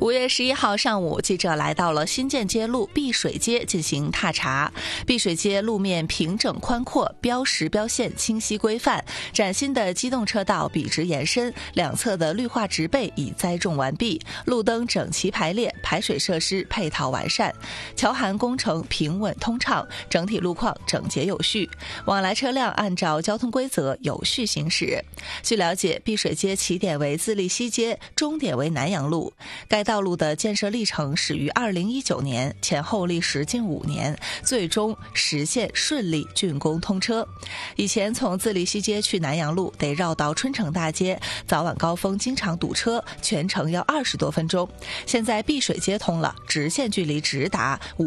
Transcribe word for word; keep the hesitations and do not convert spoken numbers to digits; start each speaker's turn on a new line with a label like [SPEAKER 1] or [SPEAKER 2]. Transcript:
[SPEAKER 1] 五月十一号上午，记者来到了新建街路碧水街进行踏查。碧水街路面平整宽阔，标识标线清晰规范，崭新的机动车道笔直延伸，两侧的绿化植被已栽种完毕，路灯整齐排列，排水设施配套完善，桥涵工程平稳通畅，整体路况整洁有序，往来车辆按照交通规则有序行驶。据了解，碧水街起点为自立西街，终点为南阳路。该道路的建设历程始于二零一九年，前后历时近五年，最终实现顺利竣工通车。以前从自立西街去南阳路得绕到春城大街，早晚高峰经常堵车，全程要二十多分钟。现在碧水街通了，直线距离直达五